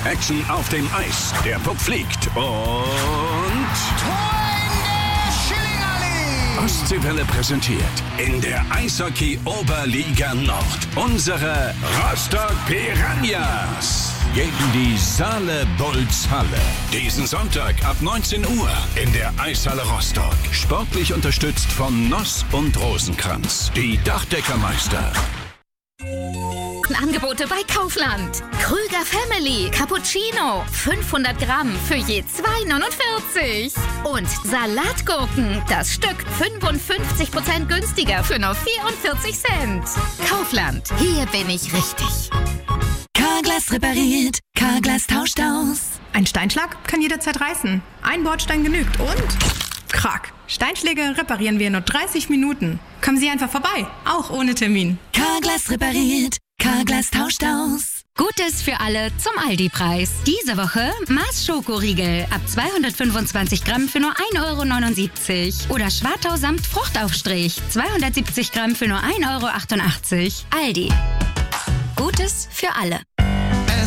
Action auf dem Eis. Der Puck fliegt und... Tor in der Schillingallee! Ostseewelle präsentiert in der Eishockey-Oberliga Nord unsere Rostock Piranhas gegen die Saale Bulls Halle. Diesen Sonntag ab 19 Uhr in der Eishalle Rostock. Sportlich unterstützt von Noss und Rosenkranz, die Dachdeckermeister. Angebote bei Kaufland. Krüger Family Cappuccino 500 Gramm für je 2,49. Und Salatgurken, das Stück 55% günstiger für nur 44 Cent. Kaufland, hier bin ich richtig. Carglass repariert, Carglass tauscht aus. Ein Steinschlag kann jederzeit reißen. Ein Bordstein genügt und... Krack. Steinschläge reparieren wir in nur 30 Minuten. Kommen Sie einfach vorbei, auch ohne Termin. Carglass repariert, Carglass tauscht aus. Gutes für alle zum Aldi-Preis. Diese Woche Mars Schokoriegel ab 225 Gramm für nur 1,79 € oder Schwartau samt Fruchtaufstrich 270 Gramm für nur 1,88 €. Aldi. Gutes für alle.